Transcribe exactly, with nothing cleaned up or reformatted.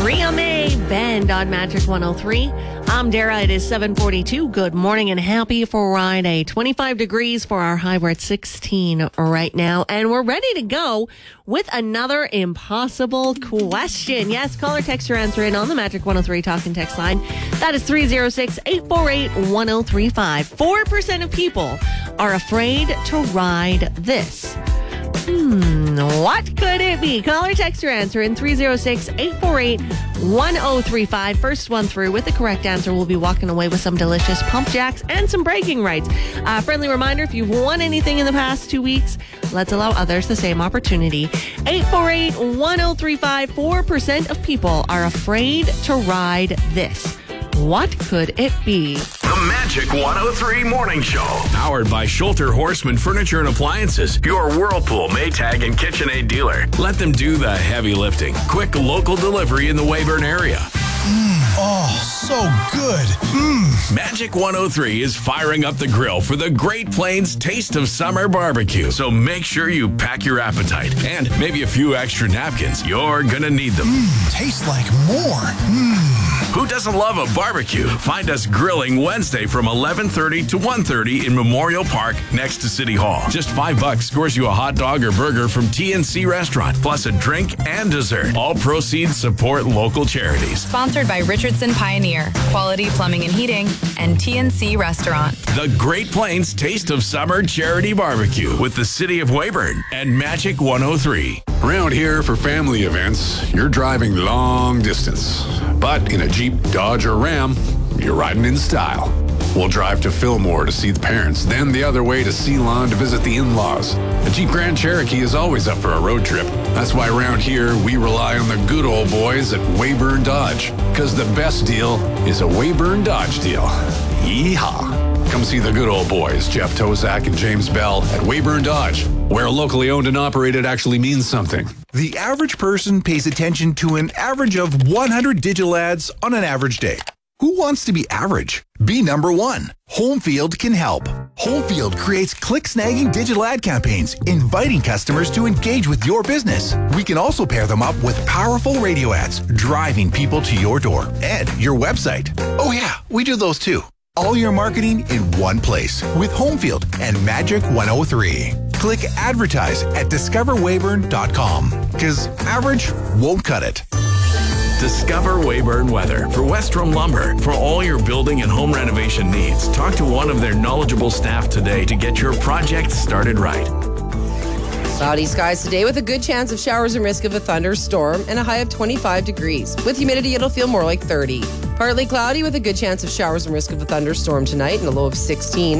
Ria May Bend on Magic one oh three. I'm Dara. It is seven forty-two. Good morning and happy Friday. twenty-five degrees for our high. We're at sixteen right now. And we're ready to go with another impossible question. Yes, call or text your answer in on the Magic one oh three talk and text line. That is three oh six, eight four eight, one oh three five. four percent of people are afraid to ride this. Hmm, what could it be? Call or text your answer in three oh six, eight four eight, one oh three five. First one through with the correct answer will be walking away with some delicious pump jacks and some bragging rights. Uh, friendly reminder, if you've won anything in the past two weeks, let's allow others the same opportunity. eight four eight, one oh three five. four percent of people are afraid to ride this. What could it be? The Magic one oh three Morning Show. Powered by Schulter Horseman Furniture and Appliances. Your Whirlpool, Maytag, and KitchenAid dealer. Let them do the heavy lifting. Quick local delivery in the Weyburn area. Mmm, oh, so good. Mmm. Magic one oh three is firing up the grill for the Great Plains Taste of Summer Barbecue. So make sure you pack your appetite and maybe a few extra napkins. You're gonna need them. Mmm, tastes like more. Mmm. Who doesn't love a barbecue? Find us grilling Wednesday from eleven thirty to one thirty in Memorial Park next to City Hall. Just five bucks scores you a hot dog or burger from T N C Restaurant, plus a drink and dessert. All proceeds support local charities. Sponsored by Richardson Pioneer, Quality Plumbing and Heating, and T N C Restaurant. The Great Plains Taste of Summer Charity Barbecue with the City of Weyburn and Magic one oh three. Around here for family events, you're driving long distance. But in a Jeep, Dodge, or Ram, you're riding in style. We'll drive to Fillmore to see the parents, then the other way to Ceylon to visit the in-laws. A Jeep Grand Cherokee is always up for a road trip. That's why around here, we rely on the good old boys at Weyburn Dodge. Because the best deal is a Weyburn Dodge deal. Yeehaw! Come see the good old boys, Jeff Tozak and James Bell, at Weyburn Dodge, where locally owned and operated actually means something. The average person pays attention to an average of one hundred digital ads on an average day. Who wants to be average? Be number one. Homefield can help. Homefield creates click-snagging digital ad campaigns, inviting customers to engage with your business. We can also pair them up with powerful radio ads, driving people to your door and your website. Oh yeah, we do those too. All your marketing in one place with Homefield and Magic one oh three. Click advertise at discover weyburn dot com because average won't cut it. Discover Weyburn Weather for Westrom Lumber. For all your building and home renovation needs, talk to one of their knowledgeable staff today to get your project started right. Cloudy skies today with a good chance of showers and risk of a thunderstorm and a high of twenty-five degrees. With humidity, it'll feel more like thirty. Partly cloudy with a good chance of showers and risk of a thunderstorm tonight and a low of sixteen.